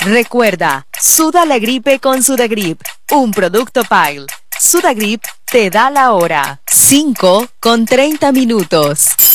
Recuerda, suda la gripe con Sudagrip, un producto Pile. Sudagrip te da la hora. 5:30.